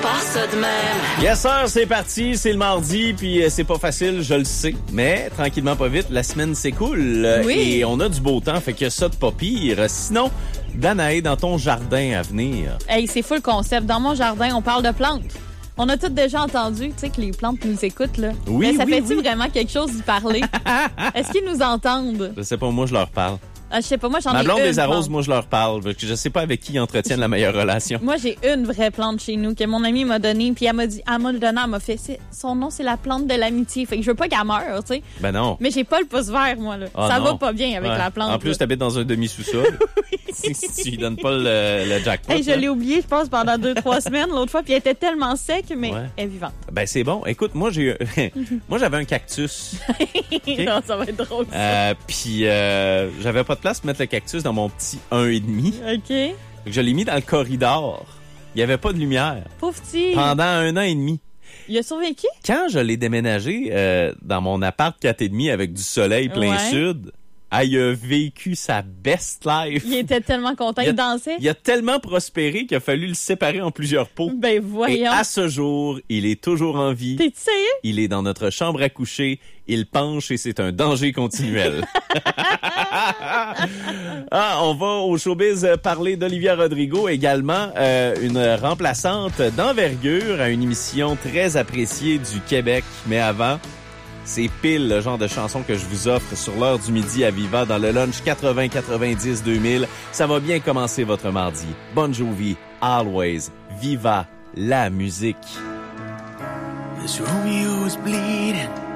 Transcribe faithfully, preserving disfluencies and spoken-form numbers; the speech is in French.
pas ça de même. Yes sir, c'est parti, c'est le mardi, puis euh, c'est pas facile, je le sais, mais tranquillement pas vite, la semaine s'écoule euh, Oui. et on a du beau temps, fait que ça de pas pire. Sinon, Danae, dans ton jardin à venir. Hey, c'est fou le concept. Dans mon jardin, on parle de plantes. On a tous déjà entendu, tu sais, que les plantes nous écoutent, là. Oui, Mais ça oui, fait-tu oui. vraiment quelque chose d'y parler? Est-ce qu'ils nous entendent? Je sais pas, moi je leur parle. Ah, je sais pas, moi j'en ai Ma une. blonde les arrose, plante. moi je leur parle. Fait que Je sais pas avec qui ils entretiennent la meilleure relation. Moi, j'ai une vraie plante chez nous que mon amie m'a donnée, puis elle m'a dit, elle m'a le donné, elle m'a fait, c'est- son nom, c'est la plante de l'amitié. Fait que je veux pas qu'elle meure, tu sais. Ben non. Mais j'ai pas le pouce vert, moi, là. Ah, ça non. va pas bien avec Ouais. la plante. En plus, là. t'habites dans un demi-sous-sol. si, si tu lui donnes pas le, le jackpot. Hey, je là. l'ai oublié, je pense, pendant deux, trois semaines, l'autre fois, puis elle était tellement sec, mais Ouais. elle est vivante. Ben c'est bon. Écoute, moi j'ai moi j'avais un cactus. Non, ça va être drôle, ça. Euh, puis euh, j'avais pas de place pour mettre le cactus dans mon petit un et demi. OK. Fait que je l'ai mis dans le corridor. Il y avait pas de lumière Pauvre petit. pendant un an et demi. Il a survécu? Quand je l'ai déménagé euh, dans mon appart quatre et demi avec du soleil plein Ouais. sud, ah, il a vécu sa best life. Il était tellement content, Il a- il dansait. Il a tellement prospéré qu'il a fallu le séparer en plusieurs pots. Ben Et voyons. à ce jour, il est toujours en vie. T'es-tu sérieux? Il est dans notre chambre à coucher. Il penche et c'est un danger continuel. ah, on va au showbiz parler d'Olivia Rodrigo, également euh, une remplaçante d'envergure à une émission très appréciée du Québec. Mais avant, c'est pile le genre de chanson que je vous offre sur l'heure du midi à Viva dans le lunch quatre-vingts quatre-vingt-dix deux mille. Ça va bien commencer votre mardi. Bon Jovi, Always, Viva, la musique. This Romeo is bleeding.